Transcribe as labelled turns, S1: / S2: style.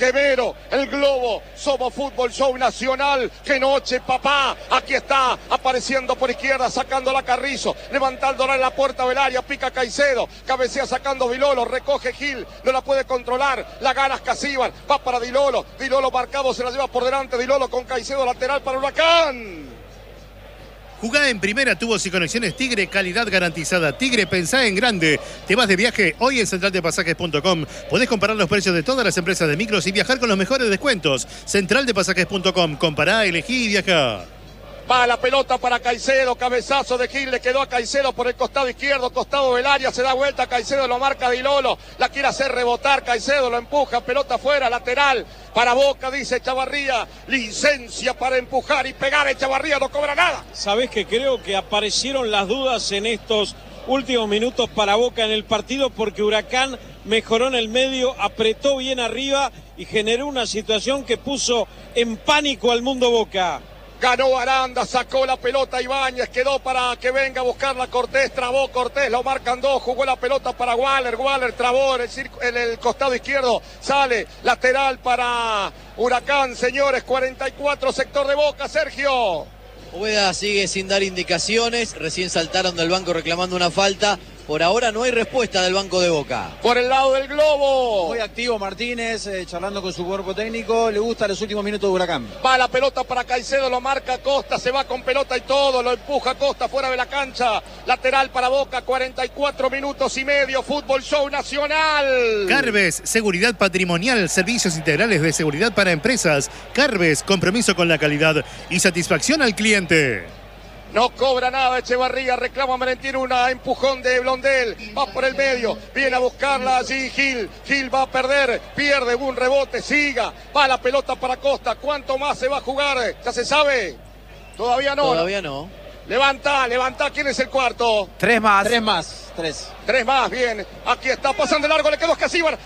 S1: Quevedo, el globo, somos Fútbol Show Nacional, qué noche papá, aquí está, apareciendo por izquierda, sacando la Carrizo, levantándola en la puerta del área, pica Caicedo, cabecea sacando Dilolo, recoge Gil, no la puede controlar, la ganas Casíbar, va para Dilolo, Dilolo marcado, se la lleva por delante, Dilolo con Caicedo, lateral para Huracán.
S2: Jugá en Primera Tubos y Conexiones Tigre, calidad garantizada. Tigre, pensá en grande. Te vas de viaje hoy en centraldepasajes.com. Podés comparar los precios de todas las empresas de micros y viajar con los mejores descuentos. Centraldepasajes.com. Compará, elegí y viajá.
S1: Va la pelota para Caicedo, cabezazo de Gil, le quedó a Caicedo por el costado izquierdo, costado del área, se da vuelta Caicedo, lo marca Dilolo, la quiere hacer rebotar Caicedo, lo empuja, pelota afuera, lateral, para Boca, dice Echavarría, licencia para empujar y pegar, Echavarría no cobra nada.
S3: Sabés que creo que aparecieron las dudas en estos últimos minutos para Boca en el partido porque Huracán mejoró en el medio, apretó bien arriba y generó una situación que puso en pánico al mundo Boca.
S1: Ganó Aranda, sacó la pelota Ibáñez, quedó para que venga a buscarla Cortés, trabó Cortés, lo marcan dos, jugó la pelota para Waller trabó en el costado izquierdo, sale lateral para Huracán, señores, 44 sector de Boca, Sergio.
S4: Poveda sigue sin dar indicaciones, recién saltaron del banco reclamando una falta. Por ahora no hay respuesta del banco de Boca.
S1: Por el lado del globo.
S5: Muy activo Martínez, charlando con su cuerpo técnico. Le gusta los últimos minutos de Huracán.
S1: Va la pelota para Caicedo, lo marca Costa, se va con pelota y todo, lo empuja Costa fuera de la cancha. Lateral para Boca, 44 minutos y medio, Fútbol Show Nacional.
S2: Carves, seguridad patrimonial, servicios integrales de seguridad para empresas. Carves, compromiso con la calidad y satisfacción al cliente.
S1: No cobra nada Echevarría, reclama Merentiel, una empujón de Blondel, va por el medio, viene a buscarla allí Gil, Gil va a perder, pierde un rebote, siga, va la pelota para Costa, ¿cuánto más se va a jugar? ¿Ya se sabe? Todavía no.
S4: Todavía no.
S1: Levanta, ¿quién es el cuarto?
S5: Tres más.
S1: Tres más, bien, aquí está, pasando de largo, le quedó Casíbar,